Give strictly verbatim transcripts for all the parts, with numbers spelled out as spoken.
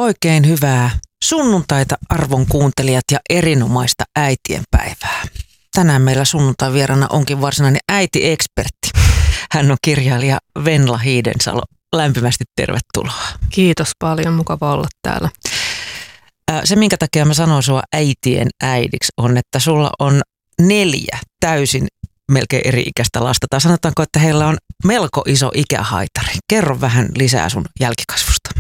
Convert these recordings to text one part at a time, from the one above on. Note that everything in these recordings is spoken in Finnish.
Oikein hyvää sunnuntaita arvon kuuntelijat ja erinomaista äitienpäivää. Tänään meillä sunnuntai vierana onkin varsinainen äitiekspertti. Hän on kirjailija Venla Hiidensalo. Lämpimästi tervetuloa. Kiitos paljon, mukava olla täällä. Se, minkä takia mä sanon sua äitien äidiksi, on, että sulla on neljä täysin melkein eri-ikäistä lasta. Tai sanotaanko, että heillä on melko iso ikähaitari. Kerro vähän lisää sun jälkikasvusta.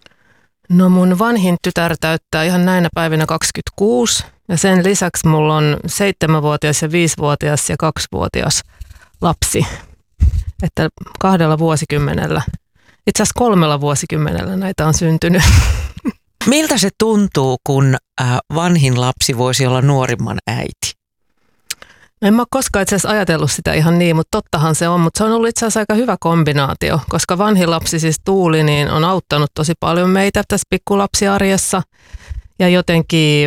No mun vanhin tytär täyttää ihan näinä päivinä kaksikymmentäkuusi ja sen lisäksi mulla on seitsemänvuotias ja viisivuotias ja kaksivuotias lapsi. Että kahdella vuosikymmenellä, itse asiassa kolmella vuosikymmenellä näitä on syntynyt. Miltä se tuntuu, kun vanhin lapsi voisi olla nuorimman äiti? En mä ole koskaan itse asiassa ajatellut sitä ihan niin, mutta tottahan se on. Mutta se on ollut itse asiassa aika hyvä kombinaatio, koska vanhin lapsi siis Tuuli niin on auttanut tosi paljon meitä tässä pikkulapsiarjessa. Ja jotenkin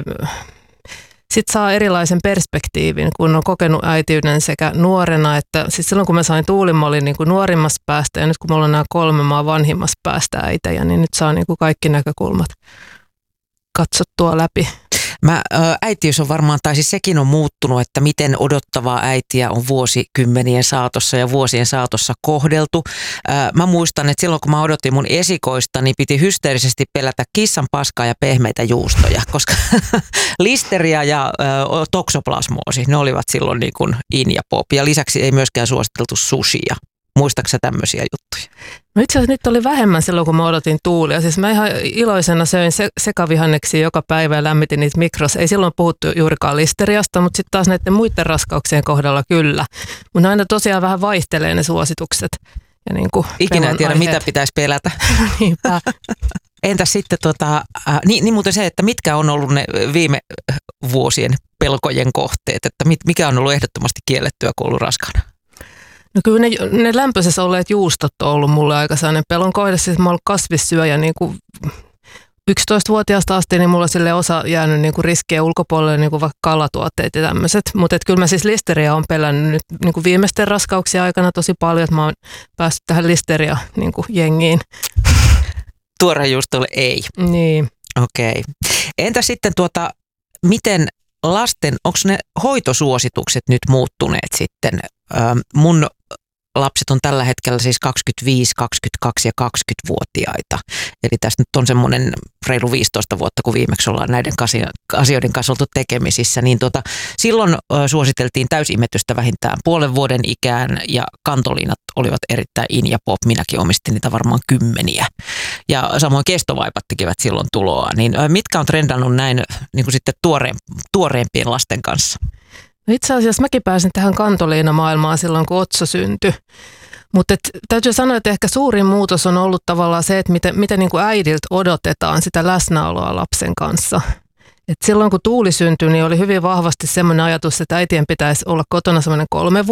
sitten saa erilaisen perspektiivin, kun on kokenut äitiyden sekä nuorena, että siis silloin kun mä sain Tuulin, mä olin niin kuin nuorimmassa päästä ja nyt kun mulla on nämä kolme, mä oon vanhimmassa päästä äitejä, niin nyt saa niin kuin kaikki näkökulmat katsottua läpi. Mä, äitiys on varmaan, tai siis sekin on muuttunut, että miten odottavaa äitiä on vuosikymmenien saatossa ja vuosien saatossa kohdeltu. Mä muistan, että silloin kun mä odotin mun esikoista, niin piti hysteerisesti pelätä kissan paskaa ja pehmeitä juustoja, koska listeria ja toksoplasmoosi, ne olivat silloin niin kuin in ja pop. Ja lisäksi ei myöskään suositeltu sushia. Muistatko sä tämmöisiä juttuja? No itse asiassa nyt oli vähemmän silloin, kun mä odotin Tuulia. Siis mä ihan iloisena söin se, sekavihanneksia joka päivä ja lämmitin niitä mikros. Ei silloin puhuttu juurikaan listeriasta, mutta sitten taas näiden muiden raskauksien kohdalla kyllä. Mutta aina tosiaan vähän vaihtelee ne suositukset. Ja niin kuin ikinä en tiedä, aiheet. Mitä pitäisi pelätä. Niinpä. Entäs sitten, tota, äh, niin, niin muuten se, että mitkä on ollut ne viime vuosien pelkojen kohteet, että mit, mikä on ollut ehdottomasti kiellettyä, kun ollut raskaana? No kyllä ne, ne lämpöisessä olleet juustot on ollut mulle aika sellainen pelon kohde. Siis mä oon ollut kasvissyöjä niin kuin yksitoistavuotiaasta asti, niin mulla on sille osa jäänyt niin kuin riskejä ulkopuolelle, niin kuin vaikka kalatuotteet ja tämmöiset. Mutta kyllä mä siis listeriä on pelännyt nyt niin kuin viimeisten raskauksien aikana tosi paljon, että mä oon päässyt tähän listeria niin kuin jengiin. Tuorejuustolle ei. Niin. Okei. Okay. Entä sitten tuota, miten lasten, onko ne hoitosuositukset nyt muuttuneet sitten? Ähm, mun lapset on tällä hetkellä siis kaksikymmentäviisi, kaksikymmentäkaksi ja kaksikymmentävuotiaita. Eli tässä nyt on semmoinen reilu viisitoista vuotta, kun viimeksi ollaan näiden asioiden kanssa oltu tekemisissä. Niin tota, silloin ö, suositeltiin täysimetystä vähintään puolen vuoden ikään ja kantoliinat olivat erittäin in ja pop. Minäkin omistin niitä varmaan kymmeniä. Ja samoin kestovaipat tekivät silloin tuloa. Niin ö, mitkä on trendannut näin niin kuin sitten tuoreen, tuoreempien lasten kanssa? No itse asiassa mäkin pääsin tähän kantoliinamaailmaan silloin, kun Otso syntyi. Mutta täytyy sanoa, että ehkä suurin muutos on ollut tavallaan se, että miten, miten niin kuin äidiltä odotetaan sitä läsnäoloa lapsen kanssa. Et silloin kun Tuuli syntyi, niin oli hyvin vahvasti semmoinen ajatus, että äitien pitäisi olla kotona semmoinen kolme